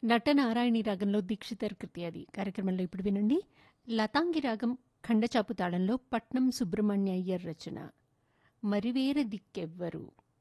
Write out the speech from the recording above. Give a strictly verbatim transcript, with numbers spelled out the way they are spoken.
నటనారాయణి రాగంలో దీక్షితర్ కృతి అది. కార్యక్రమంలో ఇప్పుడు వినండి. లతాంగి రాగం ఖండచాపు తాళంలో పట్నం సుబ్రహ్మణ్య అయ్యర్ రచన. మరివేర దిక్కెవ్వరు.